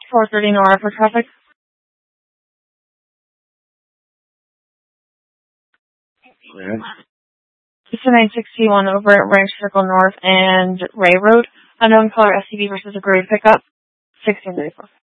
430 Nora for traffic. Yeah. It's a 961 over at Ranch Circle North and Ray Road. Unknown color SUV versus a gray pickup. 1634.